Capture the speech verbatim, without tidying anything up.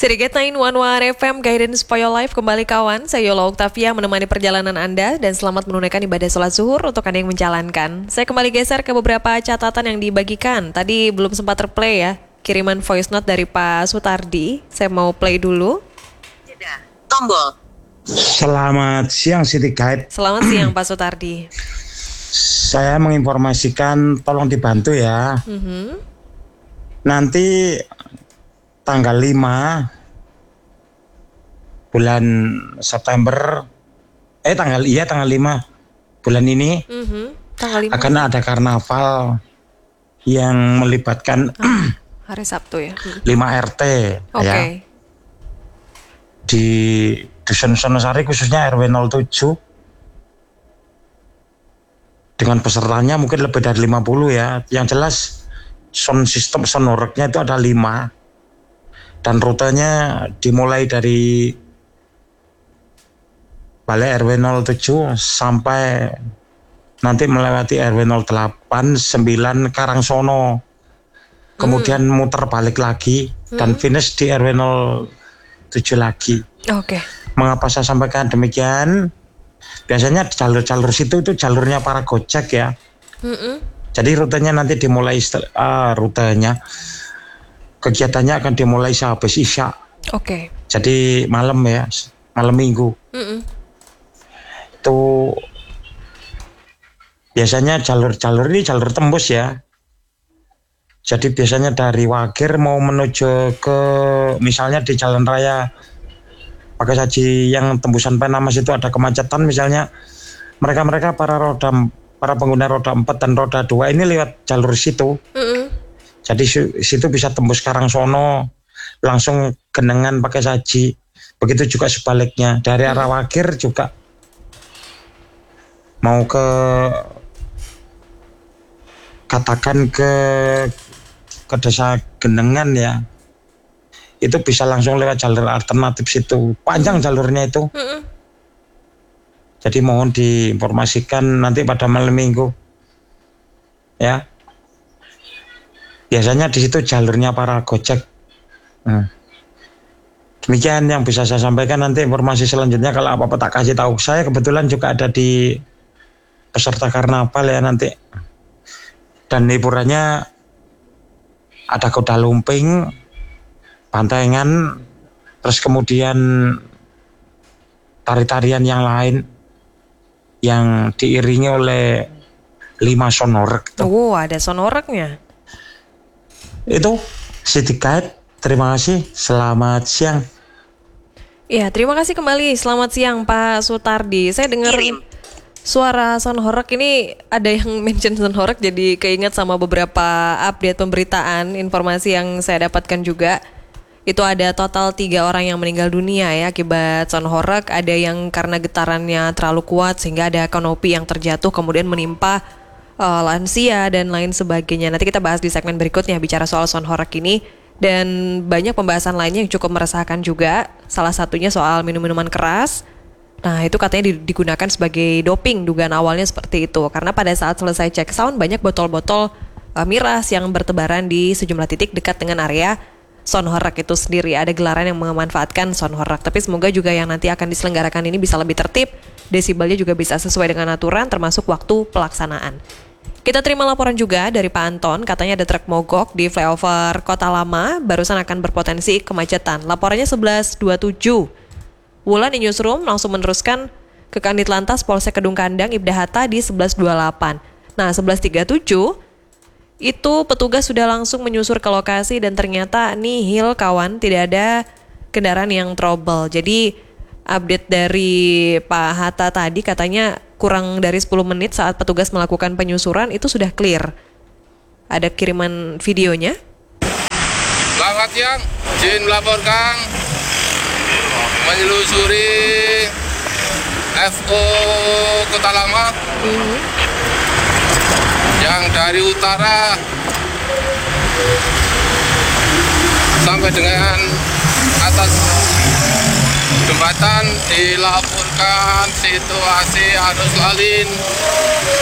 Seriget sembilan satu satu F M Guidance for Your Life kembali kawan. Saya Yola Oktavia menemani perjalanan Anda dan selamat menunaikan ibadah sholat zuhur untuk Anda yang menjalankan. Saya kembali geser ke beberapa catatan yang dibagikan. Tadi belum sempat terplay ya, kiriman voice note dari Pak Sutardi. Saya mau play dulu. Tombol. Selamat siang City Guide. Selamat siang Pak Sutardi. Saya menginformasikan, tolong dibantu ya. Mm-hmm. Nanti tanggal lima bulan September, eh tanggal iya tanggal lima bulan ini Mm-hmm. Tanggal lima akan ada karnaval yang melibatkan ah, hari Sabtu ya. lima R T Oke. ya. Okay. Di Dusun Sonosari khususnya R W nol tujuh dengan pesertanya mungkin lebih dari lima puluh ya. Yang jelas sound system sonoreknya itu ada lima dan rutenya dimulai dari Balai R W nol tujuh sampai nanti melewati R W nol delapan, sembilan Karangsono, kemudian hmm. muter balik lagi hmm. dan finish di R W nol tujuh lagi. Oke. Okay. Mengapa saya sampaikan demikian? Biasanya jalur-jalur situ itu jalurnya para Gojek ya. Mm-mm. Jadi rutenya nanti dimulai uh, rutenya kegiatannya akan dimulai sehabis Isya. Oke. Okay. Jadi malam ya, malam Minggu. Mm-mm. Itu biasanya jalur-jalur ini jalur tembus ya. Jadi biasanya dari Wagir mau menuju ke misalnya di Jalan Raya Pakai Saji yang tembusan Penamas itu ada kemacetan misalnya, mereka-mereka para roda para pengguna roda empat dan roda dua ini lewat jalur situ. Mm-hmm. Jadi situ bisa tembus Karangsono langsung Genengan Pakai Saji. Begitu juga sebaliknya dari arah Wagir juga mau ke katakan ke ke desa Genengan ya, itu bisa langsung lewat jalur alternatif situ, panjang jalurnya itu. Mm-hmm. Jadi mohon diinformasikan nanti pada malam Minggu ya. Biasanya di situ jalurnya para Gojek. Nah, demikian yang bisa saya sampaikan. Nanti informasi selanjutnya kalau apa-apa tak kasih tahu. Saya kebetulan juga ada di peserta karnaval ya nanti, dan hiburannya ada kuda lumping, bantengan, terus kemudian tari-tarian yang lain yang diiringi oleh lima sonorek. Oh, ada sonoreknya. Itu City Guide. Terima kasih. Selamat siang. Ya, terima kasih kembali. Selamat siang Pak Sutardi. Saya dengar Kirim. Suara sound horek ini ada yang mention sound horek, jadi keinget sama beberapa update pemberitaan, informasi yang saya dapatkan juga. Itu ada total tiga orang yang meninggal dunia ya akibat sound horek. Ada yang karena getarannya terlalu kuat sehingga ada kanopi yang terjatuh kemudian menimpa uh, lansia dan lain sebagainya. Nanti kita bahas di segmen berikutnya bicara soal sound horek ini. Dan banyak pembahasan lainnya yang cukup meresahkan juga. Salah satunya soal minum-minuman keras. Nah itu katanya digunakan sebagai doping, dugaan awalnya seperti itu. Karena pada saat selesai cek sound banyak botol-botol uh, miras yang bertebaran di sejumlah titik dekat dengan area sound horek itu sendiri. Ada gelaran yang memanfaatkan sound horek. Tapi semoga juga yang nanti akan diselenggarakan ini bisa lebih tertib, desibelnya juga bisa sesuai dengan aturan termasuk waktu pelaksanaan. Kita terima laporan juga dari Pak Anton, katanya ada truk mogok di flyover Kota Lama, barusan akan berpotensi kemacetan. Laporannya sebelas dua puluh tujuh. Wulan di Newsroom langsung meneruskan ke Kanit Lantas Polsek Kedung Kandang Ibda Hatta di sebelas dua puluh delapan. Nah sebelas tiga puluh tujuh itu petugas sudah langsung menyusur ke lokasi dan ternyata nihil kawan, tidak ada kendaraan yang trouble. Jadi update dari Pak Hatta tadi katanya kurang dari sepuluh menit saat petugas melakukan penyusuran itu sudah clear. Ada kiriman videonya. Selamat siang, izin melaporkan menyelusuri F O Kota Lama mm-hmm. yang dari utara sampai dengan atas jembatan dilaporkan situasi arus lalin